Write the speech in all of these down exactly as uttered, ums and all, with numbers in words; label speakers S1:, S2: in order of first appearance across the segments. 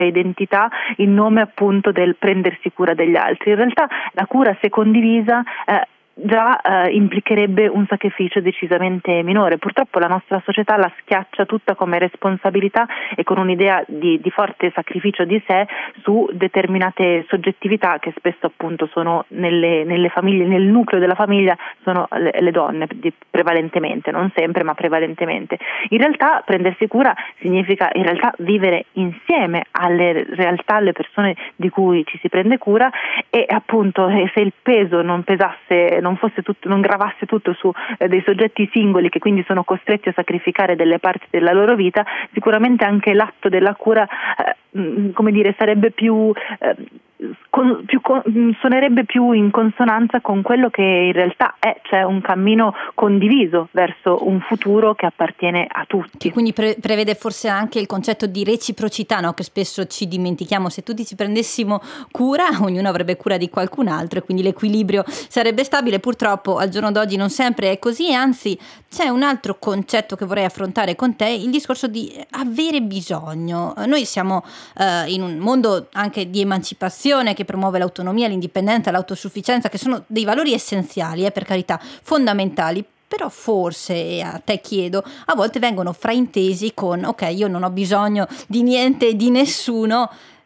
S1: identità in nome appunto del prendersi cura degli altri. In realtà la cura, se condivisa, eh, già eh, implicherebbe un sacrificio decisamente minore. Purtroppo la nostra società la schiaccia tutta come responsabilità e con un'idea di, di forte sacrificio di sé su determinate soggettività che spesso appunto sono nelle, nelle famiglie, nel nucleo della famiglia sono le, le donne di, prevalentemente, non sempre ma prevalentemente. In realtà prendersi cura significa in realtà vivere insieme alle realtà, alle persone di cui ci si prende cura, e appunto se il peso non pesasse, non fosse tutto, non gravasse tutto su eh, dei soggetti singoli che quindi sono costretti a sacrificare delle parti della loro vita, sicuramente anche l'atto della cura eh, come dire sarebbe più eh, Con, più, con, suonerebbe più in consonanza con quello che in realtà è, cioè un cammino condiviso verso un futuro che appartiene a tutti.
S2: Che quindi pre- prevede forse anche il concetto di reciprocità, no? Che spesso ci dimentichiamo. Se tutti ci prendessimo cura, ognuno avrebbe cura di qualcun altro e quindi l'equilibrio sarebbe stabile. Purtroppo al giorno d'oggi non sempre è così, anzi c'è un altro concetto che vorrei affrontare con te, il discorso di avere bisogno. Noi siamo eh, in un mondo anche di emancipazione che promuove l'autonomia, l'indipendenza, l'autosufficienza, che sono dei valori essenziali, eh, per carità, fondamentali. Però forse, e a te chiedo, a volte vengono fraintesi con ok, io non ho bisogno di niente e di nessuno.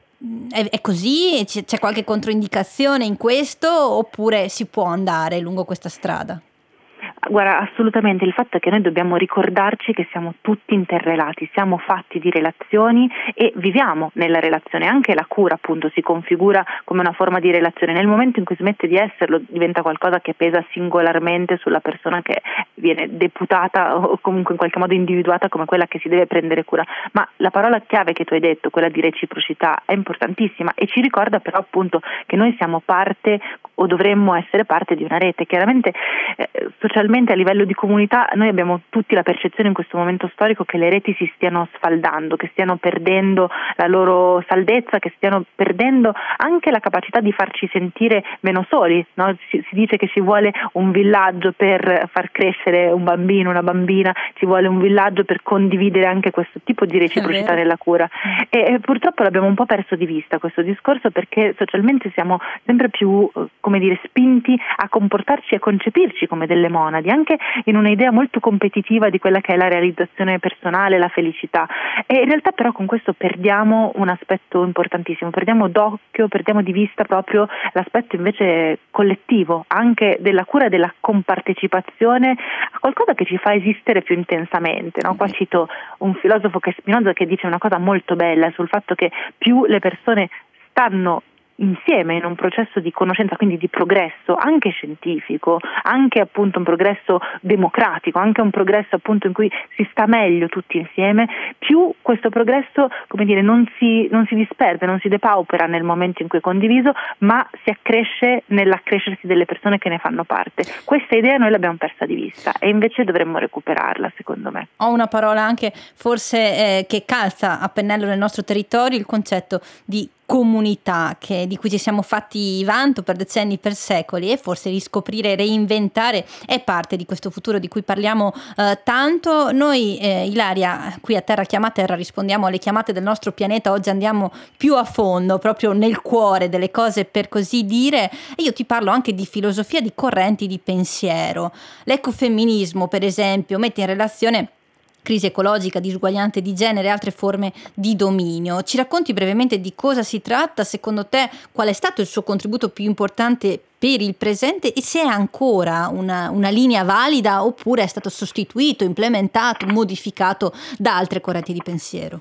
S2: È, è così? C'è, c'è qualche controindicazione in questo oppure si può andare lungo questa strada?
S1: Guarda, assolutamente, il fatto è che noi dobbiamo ricordarci che siamo tutti interrelati, siamo fatti di relazioni e viviamo nella relazione. Anche la cura appunto si configura come una forma di relazione. Nel momento in cui smette di esserlo diventa qualcosa che pesa singolarmente sulla persona che viene deputata o comunque in qualche modo individuata come quella che si deve prendere cura. Ma la parola chiave che tu hai detto, quella di reciprocità, è importantissima e ci ricorda però appunto che noi siamo parte o dovremmo essere parte di una rete. Chiaramente eh, socialmente a livello di comunità noi abbiamo tutti la percezione in questo momento storico che le reti si stiano sfaldando, che stiano perdendo la loro saldezza, che stiano perdendo anche la capacità di farci sentire meno soli, no? Si, si dice che ci vuole un villaggio per far crescere un bambino, una bambina, ci vuole un villaggio per condividere anche questo tipo di reciprocità nella cura e, e purtroppo l'abbiamo un po' perso di vista questo discorso, perché socialmente siamo sempre più come dire spinti a comportarci e a concepirci come delle monadi, anche in un'idea molto competitiva di quella che è la realizzazione personale, la felicità. E in realtà però con questo perdiamo un aspetto importantissimo, perdiamo d'occhio, perdiamo di vista proprio l'aspetto invece collettivo, anche della cura e della compartecipazione a qualcosa che ci fa esistere più intensamente, no? Qua cito un filosofo che è Spinoza, che dice una cosa molto bella sul fatto che più le persone stanno insieme in un processo di conoscenza, quindi di progresso anche scientifico, anche appunto un progresso democratico, anche un progresso appunto in cui si sta meglio tutti insieme, più questo progresso, come dire, non si, non si disperde, non si depaupera nel momento in cui è condiviso, ma si accresce nell'accrescersi delle persone che ne fanno parte. Questa idea noi l'abbiamo persa di vista e invece dovremmo recuperarla, secondo me.
S2: Ho una parola anche forse eh, che calza a pennello nel nostro territorio, il concetto di comunità, che, di cui ci siamo fatti vanto per decenni, per secoli, e forse riscoprire, reinventare è parte di questo futuro di cui parliamo eh, tanto. Noi eh, Ilaria, qui a Terra Chiama Terra, rispondiamo alle chiamate del nostro pianeta. Oggi andiamo più a fondo, proprio nel cuore delle cose, per così dire, e io ti parlo anche di filosofia, di correnti di pensiero. L'ecofemminismo, per esempio, mette in relazione crisi ecologica, disuguaglianze di genere e altre forme di dominio. Ci racconti brevemente di cosa si tratta? Secondo te qual è stato il suo contributo più importante per il presente e se è ancora una, una linea valida oppure è stato sostituito, implementato, modificato da altre correnti di pensiero?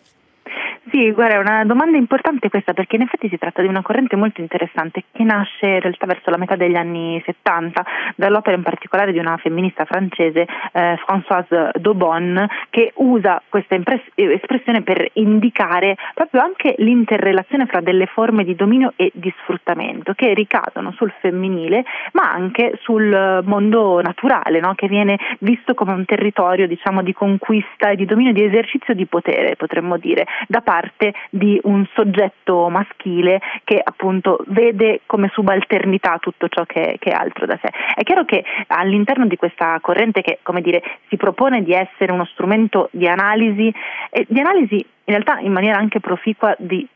S1: Sì, guarda, è una domanda importante questa, perché in effetti si tratta di una corrente molto interessante che nasce in realtà verso la metà degli anni settanta, dall'opera in particolare di una femminista francese, eh, Françoise Daubonne, che usa questa impress- espressione per indicare proprio anche l'interrelazione fra delle forme di dominio e di sfruttamento che ricadono sul femminile ma anche sul mondo naturale, no? Che viene visto come un territorio, diciamo, di conquista e di dominio, di esercizio di potere, potremmo dire, da parte di un soggetto maschile che appunto vede come subalternità tutto ciò che, che è altro da sé. È chiaro che all'interno di questa corrente che, come dire, si propone di essere uno strumento di analisi, e di analisi in realtà in maniera anche proficua di